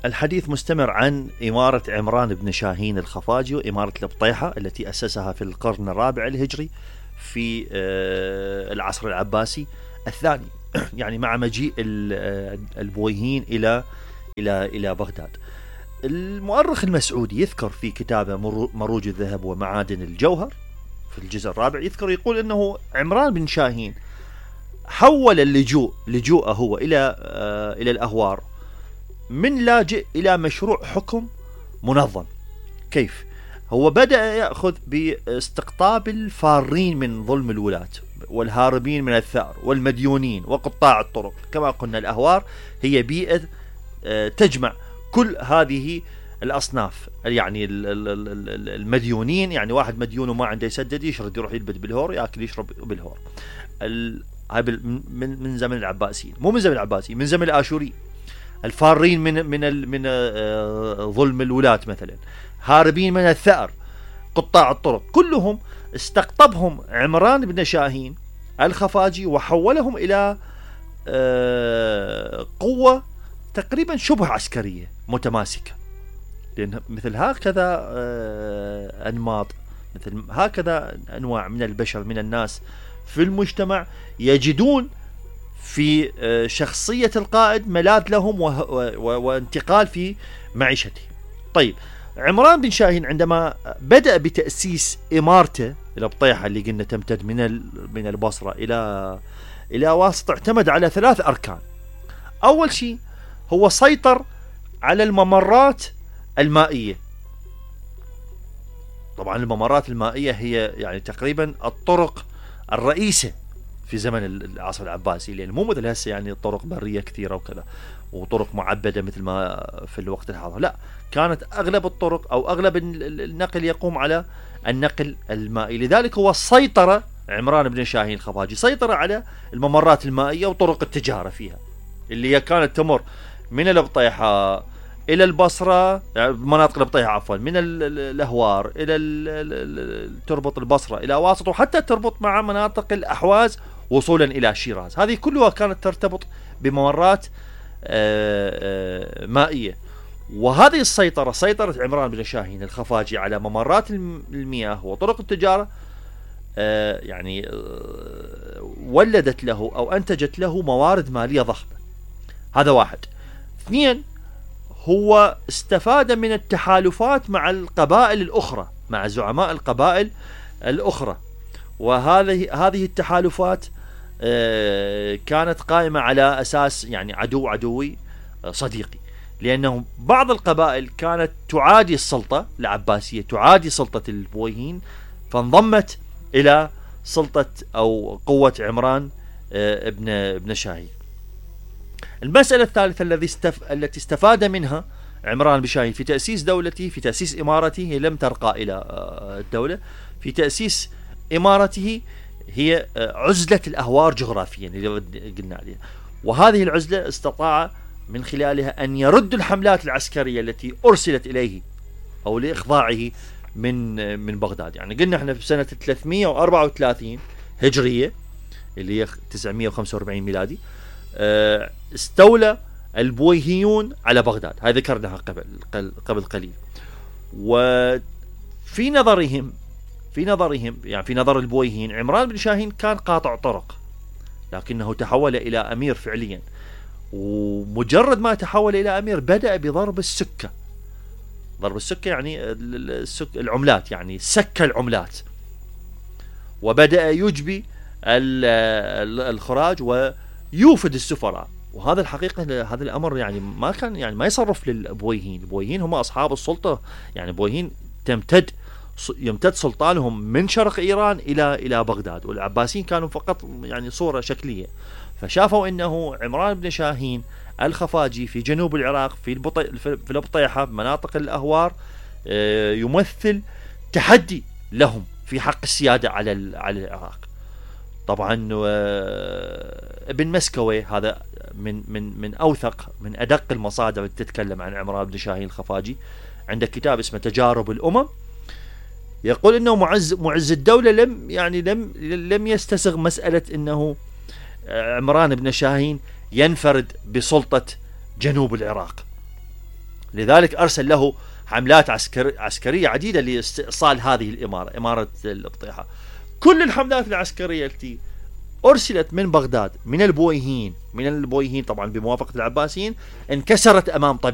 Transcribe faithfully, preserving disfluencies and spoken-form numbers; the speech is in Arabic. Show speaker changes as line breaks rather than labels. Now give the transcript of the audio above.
الحديث مستمر عن إمارة عمران بن شاهين الخفاجي وإمارة البطيحة التي أسسها في القرن الرابع الهجري في العصر العباسي الثاني، يعني مع مجيء البويهيين إلى إلى إلى بغداد. المؤرخ المسعودي يذكر في كتابه مروج الذهب ومعادن الجوهر في الجزء الرابع، يذكر يقول أنه عمران بن شاهين حول اللجوء لجوءه هو إلى إلى الأهوار من لاجئ إلى مشروع حكم منظم. كيف؟ هو بدأ يأخذ باستقطاب الفارين من ظلم الولاة والهاربين من الثأر والمديونين وقطاع الطرق. كما قلنا الأهوار هي بيئة تجمع كل هذه الأصناف، يعني المديونين، يعني واحد مديون وما عنده يسدد يشرد يروح يلبد بالهور، يأكل يشرب بالهور. هاي من من زمن العباسيين، مو من زمن العباسيين، من زمن الآشوري. الفارين من من من ظلم الولاة مثلا، هاربين من الثأر، قطاع الطرق، كلهم استقطبهم عمران بن شاهين الخفاجي وحولهم إلى قوة تقريبا شبه عسكرية متماسكة. لأن مثل هكذا أنماط، مثل هكذا أنواع من البشر من الناس في المجتمع يجدون في شخصية القائد ملاذ لهم وانتقال في معيشته. طيب، عمران بن شاهين عندما بدأ بتأسيس إمارته البطيحة اللي قلنا تمتد من من البصرة إلى إلى واسط، اعتمد على ثلاث أركان. أول شيء هو سيطر على الممرات المائية. طبعا الممرات المائية هي يعني تقريبا الطرق الرئيسة في زمن العصر العباسي، لأن مو مثل هسه يعني طرق برية كثيرة وكذا وطرق معبدة مثل ما في الوقت الحاضر. لا، كانت أغلب الطرق أو أغلب النقل يقوم على النقل المائي. لذلك هو سيطر عمران بن شاهين الخفاجي سيطر على الممرات المائية وطرق التجارة فيها، اللي هي كانت تمر من البطيحة إلى البصرة، مناطق البطيحة عفوا، من الأهوار إلى تربط البصرة إلى واسط، وحتى تربط مع مناطق الأحواز وصولا إلى شيراز. هذه كلها كانت ترتبط بممرات مائية. وهذه السيطرة، سيطرة عمران بن شاهين الخفاجي على ممرات المياه وطرق التجارة، يعني ولدت له أو أنتجت له موارد مالية ضخمة. هذا واحد. اثنين، هو استفاد من التحالفات مع القبائل الأخرى، مع زعماء القبائل الأخرى. وهذه هذه التحالفات كانت قائمة على أساس يعني عدو عدوي صديقي، لأنه بعض القبائل كانت تعادي السلطة العباسية، تعادي سلطة البويهين، فانضمت إلى سلطة أو قوة عمران ابن ابن شاهين. المسألة الثالثة الذي استف... التي استفاد منها عمران بن شاهين في تأسيس دولته، في تأسيس إمارته، هي لم ترقى إلى الدولة، في تأسيس إمارته هي عزلة الأهوار جغرافيا اللي قلنا عليها. وهذه العزلة استطاع من خلالها أن يرد الحملات العسكرية التي أرسلت إليه أو لإخضاعه من من بغداد. يعني قلنا احنا في سنة ثلاثمئة وأربعة وثلاثين هجرية اللي هي تسعمئة وخمسة وأربعين ميلادي استولى البويهيون على بغداد. هذا ذكرناها قبل قبل قليل. وفي نظرهم في نظرهم يعني في نظر البويهيين عمران بن شاهين كان قاطع طرق، لكنه تحول إلى أمير فعليا. ومجرد ما تحول إلى أمير بدأ بضرب السكة. ضرب السكة يعني السك العملات، يعني سك العملات، وبدأ يجبي الخراج ويوفد السفراء. وهذا الحقيقة هذا الأمر يعني ما كان يعني ما يصرف للبويهين. البويهين هم أصحاب السلطة، يعني البويهين تمتد يمتد سلطانهم من شرق إيران إلى إلى بغداد، والعباسيين كانوا فقط يعني صورة شكلية. فشافوا أنه عمران بن شاهين الخفاجي في جنوب العراق في البطي في البطيحة بمناطق الأهوار يمثل تحدي لهم في حق السيادة على على العراق. طبعا ابن مسكوي هذا من من من أوثق من أدق المصادر اللي تتكلم عن عمران بن شاهين الخفاجي، عنده كتاب اسمه تجارب الأمم، يقول انه معز معز الدولة لم يعني لم لم يستسغ مسألة انه عمران بن شاهين ينفرد بسلطة جنوب العراق. لذلك أرسل له حملات عسكر عسكرية عديدة لاستئصال هذه الإمارة، إمارة البطيحة. كل الحملات العسكرية التي أرسلت من بغداد من البويهيين من البويهيين طبعا بموافقة العباسيين انكسرت أمام طبيعة